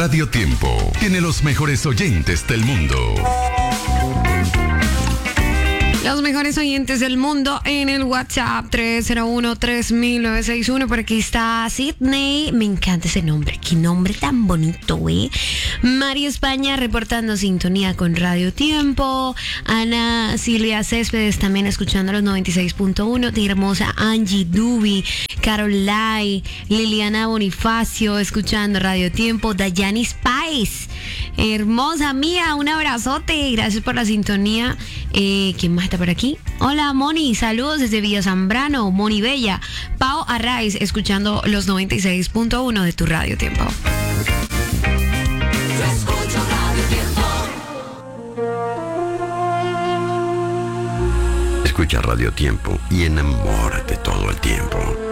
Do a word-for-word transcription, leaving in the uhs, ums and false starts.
Radio Tiempo tiene los mejores oyentes del mundo. Los mejores oyentes del mundo en el WhatsApp tres cero uno, tres mil novecientos sesenta y uno. Por aquí está Sydney. Me encanta ese nombre. Qué nombre tan bonito, ¿eh? María España reportando sintonía con Radio Tiempo. Ana Silvia Céspedes también escuchando los noventa y seis punto uno. De hermosa Angie Duby. Carol Lai. Liliana Bonifacio escuchando Radio Tiempo. Dayani Spice. Hermosa mía, un abrazote. Gracias por la sintonía. Eh, ¿Quién más está por aquí? Hola, Moni. Saludos desde Villa Zambrano. Moni Bella. Pau Arraiz, escuchando los noventa y seis punto uno de tu Radio Tiempo. Escucha Radio Tiempo y enamórate todo el tiempo.